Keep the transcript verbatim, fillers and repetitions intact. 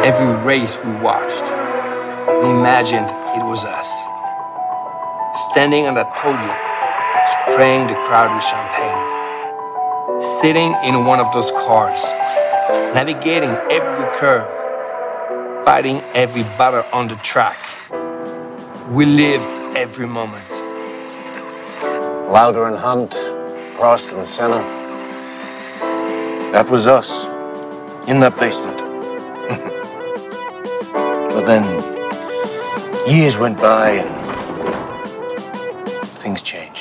Every race we watched, we imagined it was us. Standing on that podium, spraying the crowd with champagne. Sitting in one of those cars, navigating every curve, fighting every battle on the track. We lived every moment. Lauder and Hunt, Prost and Senna. That was us, in that basement. But then, years went by and things changed.